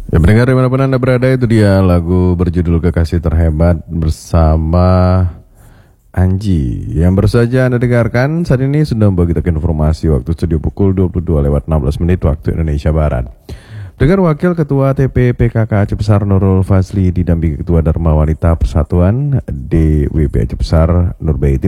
Ya mendengar dimanapun Anda berada, itu dia lagu berjudul Kekasih Terhebat bersama Anji. Yang baru saja Anda dengarkan saat ini sudah membawa kita ke informasi waktu studio pukul 22:16 waktu Indonesia Barat. Dengar Wakil Ketua TPPKK Aceh Besar Nurul Fazli didampingi Ketua Dharma Wanita Persatuan DWP Aceh Besar Nurbaitin